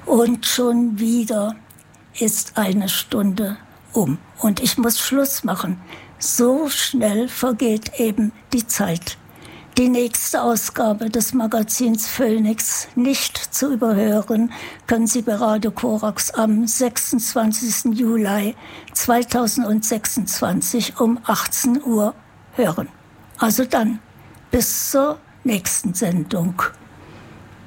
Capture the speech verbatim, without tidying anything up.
Und schon wieder ist eine Stunde um. Und ich muss Schluss machen. So schnell vergeht eben die Zeit. Die nächste Ausgabe des Magazins Phoenix nicht zu überhören, können Sie bei Radio Korax am sechsundzwanzigsten Juli zweitausendsechsundzwanzig um achtzehn Uhr hören. Also dann, bis zur nächsten Sendung.